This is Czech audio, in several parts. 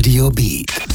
Rádio Beat.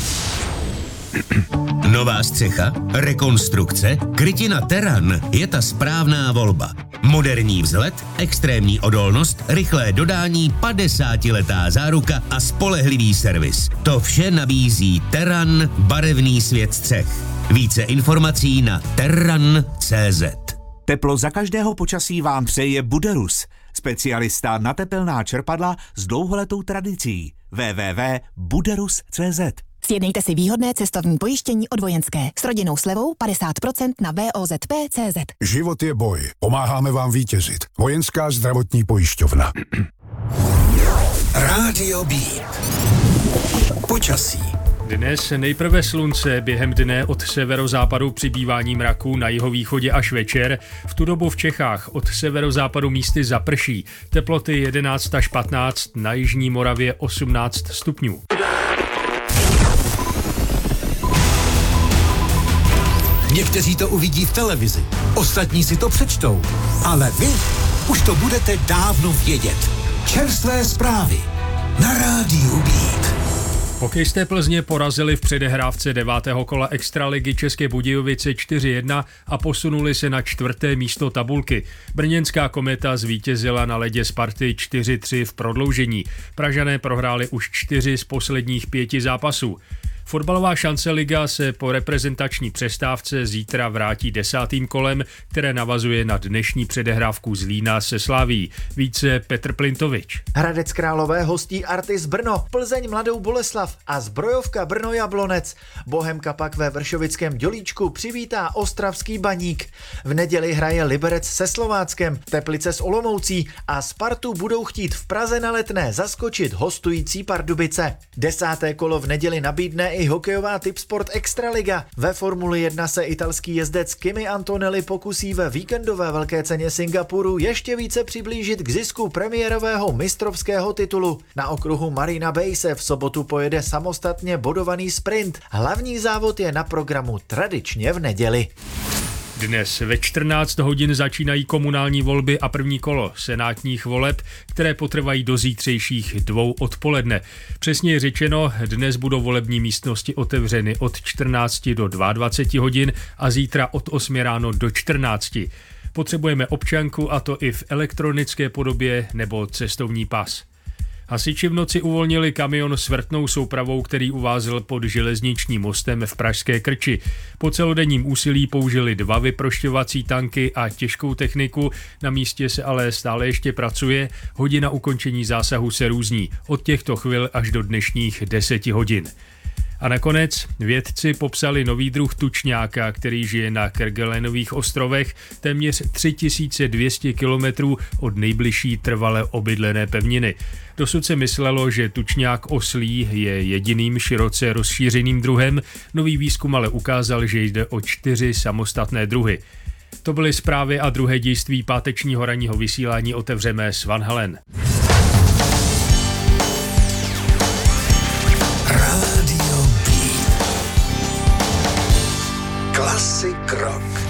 Nová střecha, rekonstrukce, krytina Terran je ta správná volba. Moderní vzhled, extrémní odolnost, rychlé dodání, 50letá záruka a spolehlivý servis. To vše nabízí Terran, barevný svět střech. Více informací na terran.cz. Teplo za každého počasí vám přeje Buderus, specialista na tepelná čerpadla s dlouholetou tradicí. www.buderus.cz. Sjednejte si výhodné cestovní pojištění od Vojenské s rodinnou slevou 50% na VOZP.cz. Život je boj. Pomáháme vám vítězit. Vojenská zdravotní pojišťovna. Rádio Beat. Počasí. Dnes nejprve slunce, během dne od severozápadu přibývání mraku, na jihovýchodě až večer. V tu dobu v Čechách od severozápadu místy zaprší. Teploty 11 až 15, na jižní Moravě 18 stupňů. Někteří to uvidí v televizi, ostatní si to přečtou, ale vy už to budete dávno vědět. Čerstvé zprávy na Rádiu Beat. Hokejisté Plzně porazili v předehrávce 9. kola Extraligy České Budějovice 4-1 a posunuli se na 4. místo tabulky. Brněnská Kometa zvítězila na ledě Sparty 4-3 v prodloužení. Pražané prohráli už 4 z posledních 5 zápasů. Fotbalová šance liga se po reprezentační přestávce zítra vrátí 10. kolem, které navazuje na dnešní předehrávku Zlína se Slaví. Více Petr Plintovič. Hradec Králové hostí Artis Brno, Plzeň Mladou Boleslav a Zbrojovka Brno Jablonec. Bohemka pak ve Vršovickém Dělíčku přivítá Ostravský Baník. V neděli hraje Liberec se Slováckem, Teplice s Olomoucí a Spartu budou chtít v Praze na Letné zaskočit hostující Pardubice. 10. kolo v neděli nabídne i hokejová Tipsport Extraliga. Ve Formuli 1 se italský jezdec Kimi Antonelli pokusí ve víkendové velké ceně Singapuru ještě více přiblížit k zisku premiérového mistrovského titulu. Na okruhu Marina Bay se v sobotu pojede samostatně bodovaný sprint. Hlavní závod je na programu tradičně v neděli. Dnes ve 14 hodin začínají komunální volby a první kolo senátních voleb, které potrvají do zítřejších 2 odpoledne. Přesně řečeno, dnes budou volební místnosti otevřeny od 14 do 22 hodin a zítra od 8 ráno do 14. Potřebujeme občanku, a to i v elektronické podobě nebo cestovní pas. Hasiči v noci uvolnili kamion s vrtnou soupravou, který uvázl pod železničním mostem v pražské Krči. Po celodenním úsilí použili 2 vyprošťovací tanky a těžkou techniku, na místě se ale stále ještě pracuje, hodina ukončení zásahu se různí, od těchto chvil až do dnešních 10 hodin. A nakonec vědci popsali nový druh tučňáka, který žije na Kerguelenových ostrovech téměř 3200 kilometrů od nejbližší trvale obydlené pevniny. Dosud se myslelo, že tučňák oslí je jediným široce rozšířeným druhem, nový výzkum ale ukázal, že jde o 4 samostatné druhy. To byly zprávy a druhé dějství pátečního ranního vysílání. Otevřeme s Van Halen. Classic Rock.